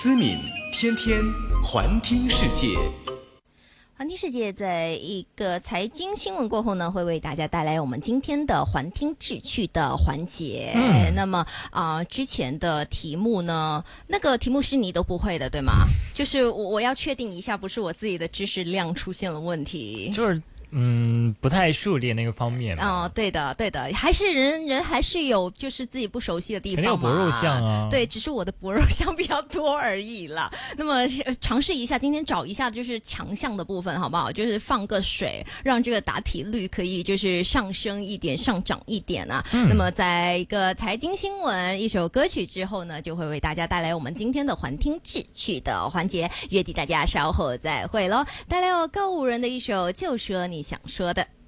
思敏天天环听世界。 环听世界在一个财经新闻过后呢，会为大家带来我们今天的环听智趣的环节。那么之前的题目呢，那个题目是你都不会的，对吗？就是我要确定一下，不是我自己的知识量出现了问题。 就是不太熟练那个方面嘛。 对的，还是人还是有就是自己不熟悉的地方嘛。 肯定有薄弱项啊。 对，只是我的薄弱项比较多而已啦。那么尝试一下，今天找一下就是强项的部分，好不好？就是放个水，让这个答题率可以就是上升一点、上涨一点啊。那么在一个财经新闻、一首歌曲之后呢，就会为大家带来我们今天的环听智趣的环节。约定大家稍后再会咯。带来我告五人的一首《就说你想说的》。